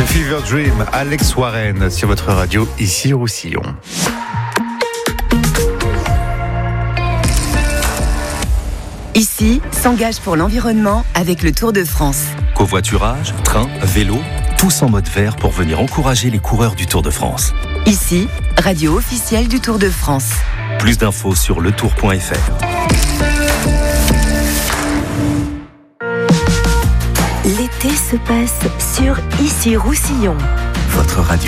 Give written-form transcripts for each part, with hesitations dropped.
Fever Dream, Alex Warren sur votre radio, ici Roussillon. Ici, s'engage pour l'environnement avec le Tour de France. Covoiturage, train, vélo, tous en mode vert pour venir encourager les coureurs du Tour de France. Ici, radio officielle du Tour de France. Plus d'infos sur letour.fr. L'été se passe sur Ici Roussillon. Votre radio.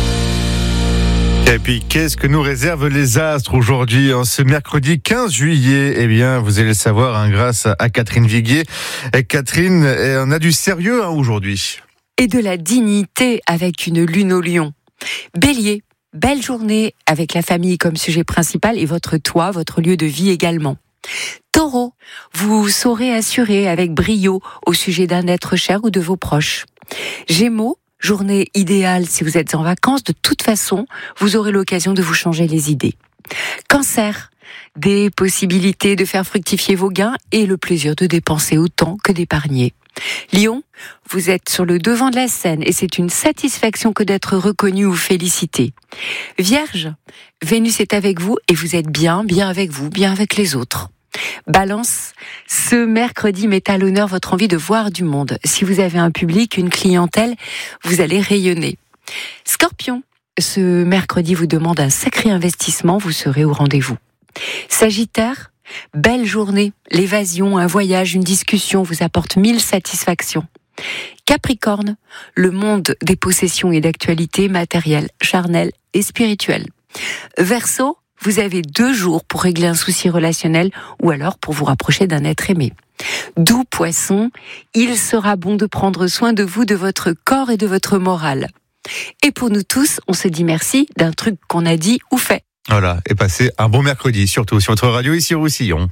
Et puis, qu'est-ce que nous réservent les astres aujourd'hui, en ce mercredi 15 juillet? Eh bien, vous allez le savoir grâce à Catherine Viguier. Et Catherine, on a du sérieux aujourd'hui. Et de la dignité avec une lune au lion. Bélier, belle journée avec la famille comme sujet principal et votre toit, votre lieu de vie également. Taureau, vous saurez assurer avec brio au sujet d'un être cher ou de vos proches. Gémeaux, journée idéale si vous êtes en vacances. De toute façon, vous aurez l'occasion de vous changer les idées. Cancer, des possibilités de faire fructifier vos gains et le plaisir de dépenser autant que d'épargner. Lion, vous êtes sur le devant de la scène et c'est une satisfaction que d'être reconnu ou félicité. Vierge, Vénus est avec vous et vous êtes bien avec vous, bien avec les autres. Balance, ce mercredi met à l'honneur votre envie de voir du monde. Si vous avez un public, une clientèle, vous allez rayonner. Scorpion, ce mercredi vous demande un sacré investissement, vous serez au rendez-vous. Sagittaire, belle journée, l'évasion, un voyage, une discussion vous apporte 1000 satisfactions. Capricorne, le monde des possessions et d'actualités matérielles, charnelles et spirituelles. Verseau, vous avez 2 jours pour régler un souci relationnel ou alors pour vous rapprocher d'un être aimé. Doux Poisson, il sera bon de prendre soin de vous, de votre corps et de votre morale. Et pour nous tous, on se dit merci d'un truc qu'on a dit ou fait. Voilà, et passez un bon mercredi, surtout sur votre radio ici Roussillon.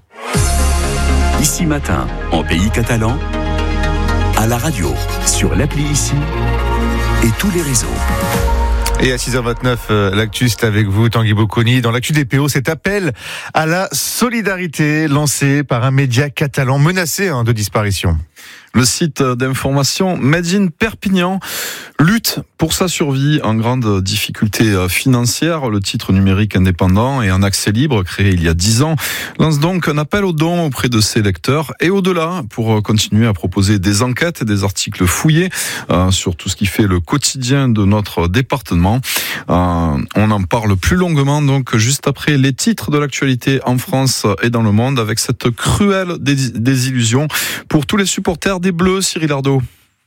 Ici matin, en pays catalan, à la radio, sur l'appli Ici et tous les réseaux. Et à 6h29, l'actu c'est avec vous, Tanguy Bocconi. Dans l'actu des PO, cet appel à la solidarité lancé par un média catalan menacé de disparition. Le site d'information Made in Perpignan lutte pour sa survie en grande difficulté financière. Le titre numérique indépendant et en accès libre, créé il y a 10 ans, lance donc un appel aux dons auprès de ses lecteurs et au-delà pour continuer à proposer des enquêtes et des articles fouillés sur tout ce qui fait le quotidien de notre département. On en parle plus longuement donc juste après les titres de l'actualité en France et dans le monde avec cette cruelle désillusion pour tous les supporters des Bleus, Cyril Ardo.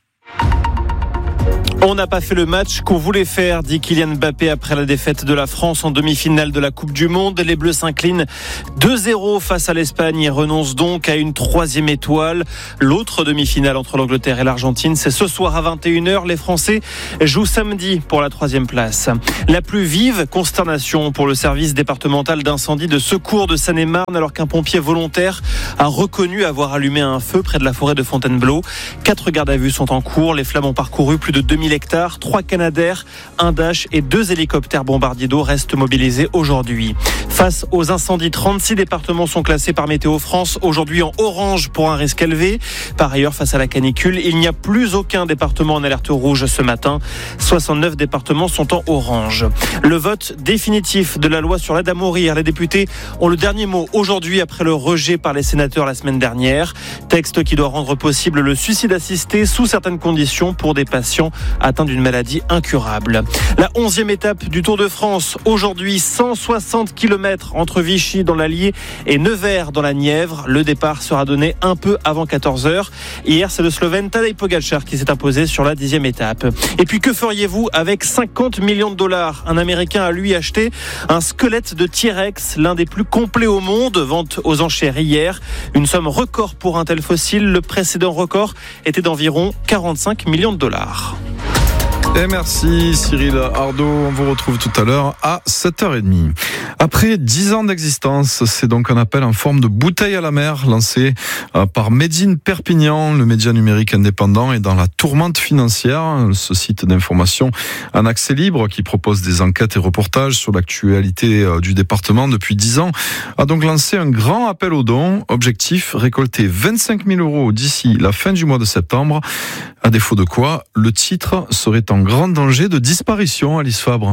On n'a pas fait le match qu'on voulait faire, dit Kylian Mbappé après la défaite de la France en demi-finale de la Coupe du Monde. Les Bleus s'inclinent 2-0 face à l'Espagne et renoncent donc à une 3e étoile. L'autre demi-finale entre l'Angleterre et l'Argentine, c'est ce soir à 21h. Les Français jouent samedi pour la 3e place. La plus vive consternation pour le service départemental d'incendie de secours de Seine-et-Marne alors qu'un pompier volontaire a reconnu avoir allumé un feu près de la forêt de Fontainebleau. 4 gardes à vue sont en cours. Les flammes ont parcouru plus de 2000 hectares, 3 Canadair, un Dash et 2 hélicoptères bombardiers d'eau restent mobilisés aujourd'hui. Face aux incendies, 36 départements sont classés par Météo France aujourd'hui en orange pour un risque élevé. Par ailleurs, face à la canicule, il n'y a plus aucun département en alerte rouge ce matin. 69 départements sont en orange. Le vote définitif de la loi sur l'aide à mourir. Les députés ont le dernier mot aujourd'hui après le rejet par les sénateurs la semaine dernière. Texte qui doit rendre possible le suicide assisté sous certaines conditions pour des patients atteint d'une maladie incurable. La 11e étape du Tour de France. Aujourd'hui, 160 km entre Vichy dans l'Allier et Nevers dans la Nièvre. Le départ sera donné un peu avant 14h. Hier, c'est le Slovène Tadej Pogačar qui s'est imposé sur la 10e étape. Et puis, que feriez-vous avec 50 millions de dollars? Un Américain a lui acheté un squelette de T-Rex, l'un des plus complets au monde. Vente aux enchères hier. Une somme record pour un tel fossile. Le précédent record était d'environ 45 millions de dollars. Et merci Cyril Ardo, on vous retrouve tout à l'heure à 7h30. Après 10 ans d'existence, c'est donc un appel en forme de bouteille à la mer lancé par Made in Perpignan, le média numérique indépendant, et dans la tourmente financière. Ce site d'information en accès libre qui propose des enquêtes et reportages sur l'actualité du département depuis 10 ans a donc lancé un grand appel aux dons. Objectif, récolter 25 000 € d'ici la fin du mois de septembre. À défaut de quoi, le titre serait est en grand danger de disparition, Alice Fabre.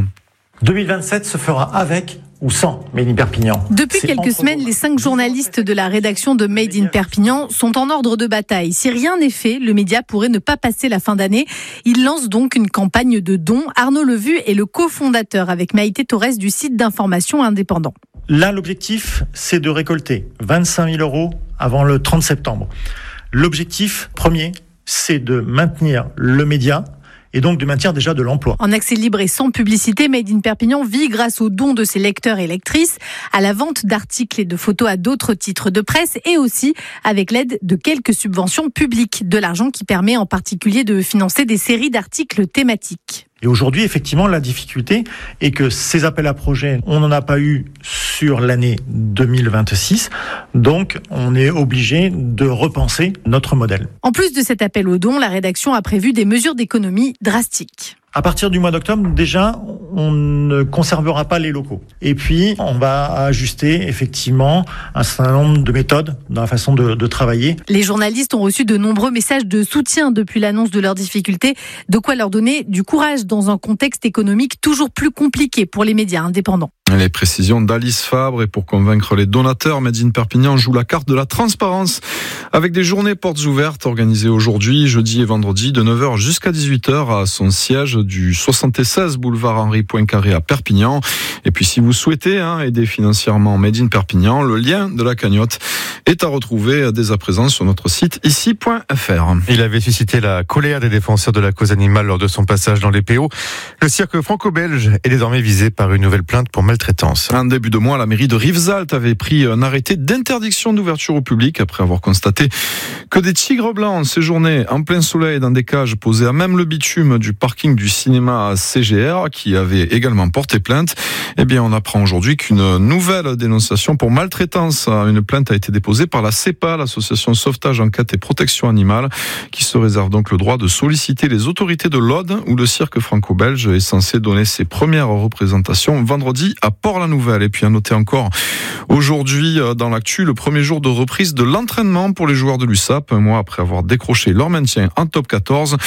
2027 se fera avec ou sans Made in Perpignan. Depuis quelques semaines, les 5 journalistes de la rédaction de Made in Perpignan sont en ordre de bataille. Si rien n'est fait, le média pourrait ne pas passer la fin d'année. Il lance donc une campagne de dons. Arnaud Levu est le cofondateur avec Maïté Torres du site d'information indépendant. Là, l'objectif, c'est de récolter 25 000 euros avant le 30 septembre. L'objectif premier, c'est de maintenir le média et donc de maintenir déjà de l'emploi. En accès libre et sans publicité, Made in Perpignan vit grâce aux dons de ses lecteurs et lectrices, à la vente d'articles et de photos à d'autres titres de presse et aussi avec l'aide de quelques subventions publiques. De l'argent qui permet en particulier de financer des séries d'articles thématiques. Et aujourd'hui, effectivement, la difficulté est que ces appels à projets, on n'en a pas eu sur l'année 2026. Donc, on est obligé de repenser notre modèle. En plus de cet appel aux dons, la rédaction a prévu des mesures d'économie drastiques. À partir du mois d'octobre, déjà, on ne conservera pas les locaux. Et puis, on va ajuster effectivement un certain nombre de méthodes dans la façon de travailler. Les journalistes ont reçu de nombreux messages de soutien depuis l'annonce de leurs difficultés, de quoi leur donner du courage dans un contexte économique toujours plus compliqué pour les médias indépendants. Les précisions d'Alice Fabre, et pour convaincre les donateurs, Made in Perpignan joue la carte de la transparence avec des journées portes ouvertes organisées aujourd'hui, jeudi et vendredi de 9h jusqu'à 18h à son siège du 76 boulevard Henri Poincaré à Perpignan. Et puis si vous souhaitez aider financièrement Made in Perpignan, le lien de la cagnotte est à retrouver dès à présent sur notre site ici.fr. Il avait suscité la colère des défenseurs de la cause animale lors de son passage dans les PO. Le cirque franco-belge est désormais visé par une nouvelle plainte pour maltraitance. Un début de mois, la mairie de Rivesaltes avait pris un arrêté d'interdiction d'ouverture au public après avoir constaté que des tigres blancs séjournaient en plein soleil dans des cages posées à même le bitume du parking du cinéma CGR, qui avait également porté plainte. Eh bien, on apprend aujourd'hui qu'une nouvelle dénonciation pour maltraitance, une plainte a été déposée par la CEPA, l'association Sauvetage, Enquête et Protection Animale, qui se réserve donc le droit de solliciter les autorités de l'Aude, où le cirque franco-belge est censé donner ses premières représentations vendredi à Port-la-Nouvelle. Et puis à noter encore aujourd'hui dans l'actu, le premier jour de reprise de l'entraînement pour les joueurs de l'USAP, un mois après avoir décroché leur maintien en top 14.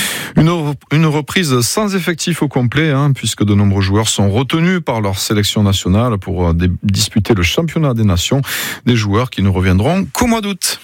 Une reprise sans effectif au complet, puisque de nombreux joueurs sont retenus par leur sélection nationale pour disputer le championnat des nations, des joueurs qui ne reviendront qu'au mois d'août.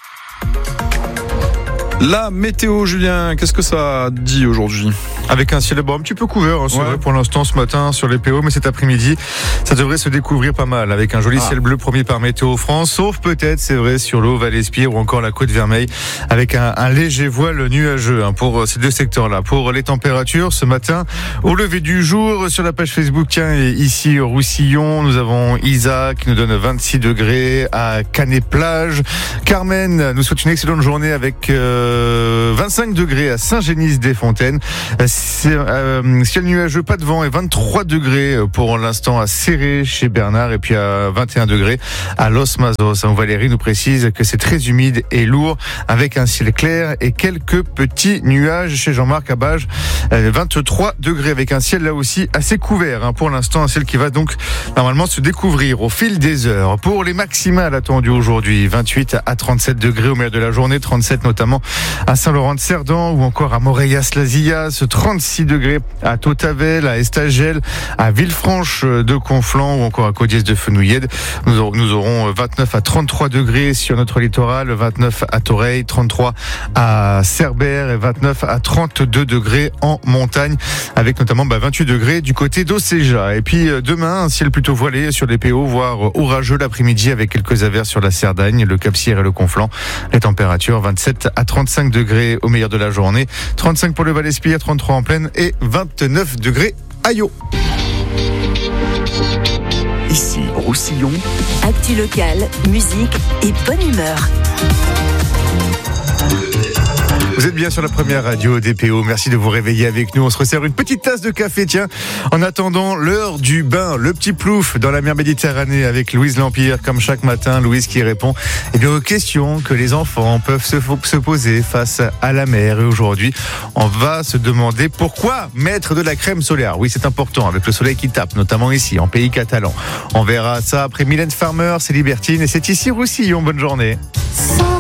La météo, Julien, qu'est-ce que ça dit aujourd'hui ? Avec un ciel un petit peu couvert, c'est vrai pour l'instant ce matin sur les PO, mais cet après-midi, ça devrait se découvrir pas mal avec un joli ciel bleu promis par Météo France, sauf peut-être, c'est vrai, sur l'Aube, Val-Espire ou encore la Côte-Vermeille, avec un léger voile nuageux pour ces deux secteurs-là. Pour les températures, ce matin, au lever du jour, sur la page Facebook, ici au Roussillon, nous avons Isa qui nous donne 26 degrés à Canet-Plage. Carmen nous souhaite une excellente journée avec 25 degrés à Saint-Génis-des-Fontaines. Ciel nuageux, pas de vent, et 23 degrés pour l'instant à Serré chez Bernard, et puis à 21 degrés à Los Mazos. Valérie nous précise que c'est très humide et lourd avec un ciel clair et quelques petits nuages chez Jean-Marc à Bages. 23 degrés avec un ciel là aussi assez couvert pour l'instant, un ciel qui va donc normalement se découvrir au fil des heures. Pour les maximales attendues aujourd'hui, 28 à 37 degrés au milieu de la journée, 37 notamment à Saint-Laurent-de-Cerdan ou encore à Moreillas-Lazillas, 36 degrés à Tautavel, à Estagel, à Villefranche de Conflans ou encore à Caudiès de Fenouillède. Nous aurons 29 à 33 degrés sur notre littoral, 29 à Toreil, 33 à Cerbère et 29 à 32 degrés en montagne, avec notamment 28 degrés du côté d'Océja. Et puis demain, un ciel plutôt voilé sur les PO, voire orageux l'après-midi avec quelques averses sur la Cerdagne, le Cap-Sierre et le Conflans. Les températures 27 à 35 degrés au meilleur de la journée, 35 pour le Val-Espire, 33 en plaine et 29 degrés à Yo. Ici, Roussillon. Actu locale, musique et bonne humeur. Vous êtes bien sur la première radio DPO, merci de vous réveiller avec nous. On se resserre une petite tasse de café, en attendant l'heure du bain, le petit plouf dans la mer Méditerranée avec Louise Lampire, comme chaque matin. Louise qui répond aux questions que les enfants peuvent se poser face à la mer. Et aujourd'hui, on va se demander pourquoi mettre de la crème solaire. Oui, c'est important avec le soleil qui tape, notamment ici, en pays catalan. On verra ça après Mylène Farmer, c'est Libertine et c'est ici Roussillon. Bonne journée.